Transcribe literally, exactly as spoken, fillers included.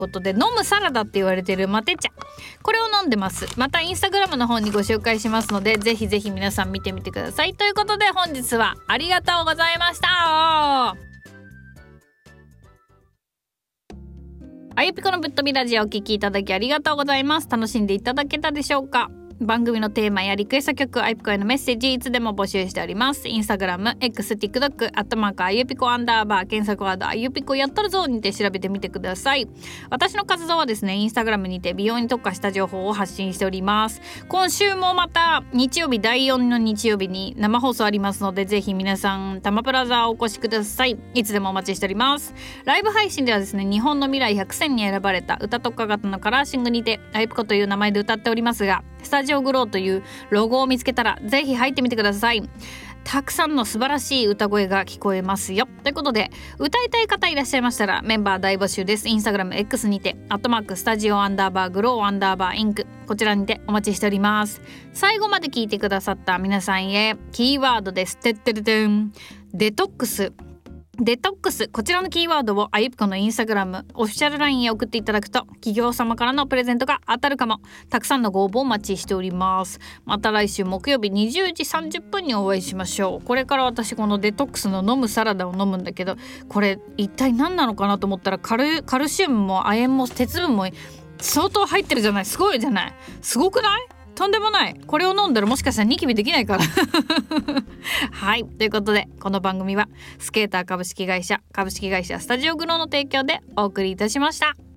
ことで、飲むサラダって言われてるマテ茶、これを飲んでます。またインスタグラムの方にご紹介しますので、ぜひぜひ皆さん見てみてください。ということで本日はありがとうございました。あゆぴこのぶっ飛びラジオをお聞きいただきありがとうございます。楽しんでいただけたでしょうか。番組のテーマやリクエスト曲、あゆぴこへのメッセージいつでも募集しております。インスタグラム、X、TikTok、アットマークあゆぴこアンダーバー、検索ワードあゆぴこやったるぞにて調べてみてください。私の活動はですね、インスタグラムにて美容に特化した情報を発信しております。今週もまた日曜日、だいよんの日曜日に生放送ありますので、ぜひ皆さんタマプラザお越しください。いつでもお待ちしております。ライブ配信ではですね、日本の未来ひゃく選に選ばれた歌特化型のカラーシングにてあゆぴこという名前で歌っておりますが、スタジオグローというロゴを見つけたらぜひ入ってみてください。たくさんの素晴らしい歌声が聞こえますよ。ということで、歌いたい方いらっしゃいましたらメンバー大募集です。インスタグラム X にてアットマークスタジオアンダーバーグローアンダーバーインク、こちらにてお待ちしております。最後まで聞いてくださった皆さんへキーワードです。てってるてん、デトックス。デトックス、こちらのキーワードをあゆぴこのインスタグラムオフィシャルラインへ送っていただくと、企業様からのプレゼントが当たるかも。たくさんのご応募お待ちしております。また来週木曜日にじゅうじさんじゅっぷんにお会いしましょう。これから私このデトックスの飲むサラダを飲むんだけど、これ一体何なのかなと思ったら、カル、カルシウムも亜鉛も鉄分も相当入ってるじゃない。すごいじゃない。すごくない？とんでもない。これを飲んだらもしかしたらニキビできないからはい、ということでこの番組はスケーター株式会社株式会社スタジオグローの提供でお送りいたしました。